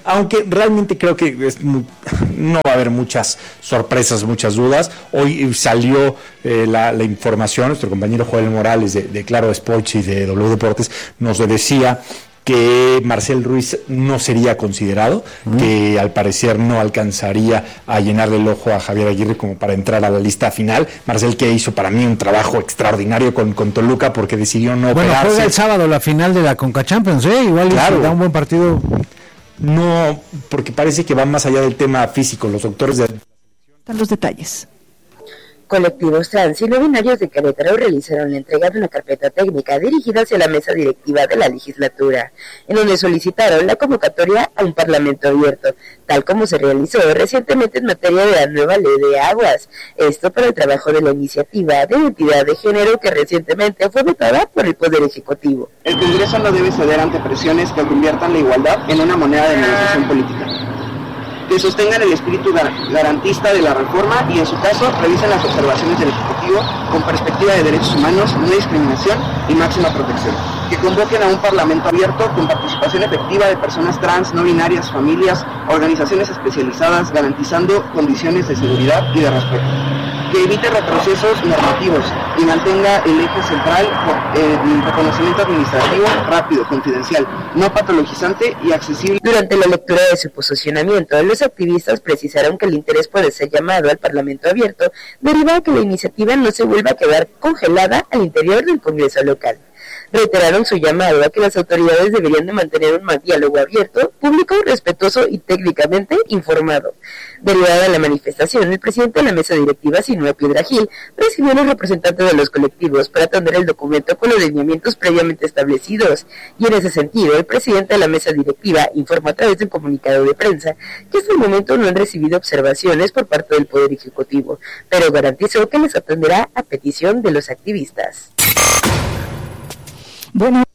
aunque realmente creo que no va a haber muchas sorpresas, muchas dudas. Hoy salió la información, nuestro compañero Joel Morales de Claro Sports y de W Deportes nos decía que Marcel Ruiz no sería considerado, que al parecer no alcanzaría a llenarle el ojo a Javier Aguirre como para entrar a la lista final. Marcel, que hizo para mí un trabajo extraordinario con Toluca porque decidió no operarse. Bueno, juega el sábado la final de la Conca Champions, igual claro. Da un buen partido. No, porque parece que va más allá del tema físico. Los doctores Están los detalles. Colectivos trans y no binarios de Querétaro realizaron la entrega de una carpeta técnica dirigida hacia la mesa directiva de la legislatura, en donde solicitaron la convocatoria a un parlamento abierto, tal como se realizó recientemente en materia de la nueva ley de aguas. Esto para el trabajo de la iniciativa de identidad de género que recientemente fue votada por el Poder Ejecutivo. El Congreso no debe ceder ante presiones que conviertan la igualdad en una moneda de negociación política. Que sostengan el espíritu garantista de la reforma y en su caso revisen las observaciones del Ejecutivo con perspectiva de derechos humanos, no discriminación y máxima protección. Que convoquen a un parlamento abierto con participación efectiva de personas trans, no binarias, familias, organizaciones especializadas, garantizando condiciones de seguridad y de respeto. Que evite retrocesos normativos y mantenga el eje central el reconocimiento administrativo rápido, confidencial, no patologizante y accesible. Durante la lectura de su posicionamiento, los activistas precisaron que el interés por ser llamado al Parlamento abierto deriva a que la iniciativa no se vuelva a quedar congelada al interior del Congreso local. Reiteraron su llamado a que las autoridades deberían de mantener un diálogo abierto, público, respetuoso y técnicamente informado. Derivada de la manifestación, el presidente de la mesa directiva, Sinúa Piedra Gil, recibió a los representantes de los colectivos para atender el documento con los lineamientos previamente establecidos, y en ese sentido, el presidente de la mesa directiva informó a través de un comunicado de prensa que hasta el momento no han recibido observaciones por parte del Poder Ejecutivo, pero garantizó que les atenderá a petición de los activistas. Bueno.